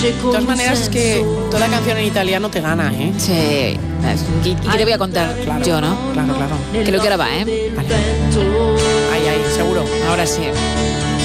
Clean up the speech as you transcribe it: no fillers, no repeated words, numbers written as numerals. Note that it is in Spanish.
De todas maneras, es que toda la canción en italiano te gana, ¿eh? Sí. ¿Y qué te voy a contar? Claro, Yo, ¿no? Claro. Creo que ahora va, ¿eh? Vale. Ahí, seguro. Ahora sí.